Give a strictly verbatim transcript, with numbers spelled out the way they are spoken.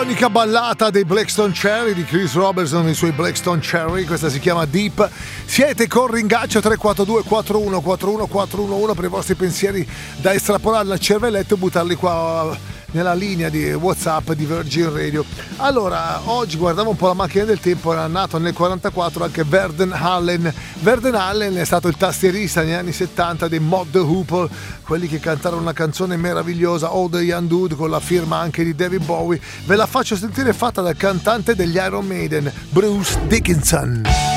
L'unica ballata dei Blackstone Cherry di Chris Robertson, i suoi Blackstone Cherry, questa si chiama Deep. Siete con Ringaccio tre quattro due quattro uno quattro uno quattro uno uno per i vostri pensieri da estrapolare al cervelletto e buttarli qua nella linea di WhatsApp di Virgin Radio. Allora, oggi guardavo un po' la macchina del tempo, era nato nel quarantaquattro anche Verden Allen. Verden Allen è stato il tastierista negli anni settanta dei Mod the Hoople, quelli che cantarono una canzone meravigliosa, All the Young Dude, con la firma anche di David Bowie. Ve la faccio sentire fatta dal cantante degli Iron Maiden, Bruce Dickinson.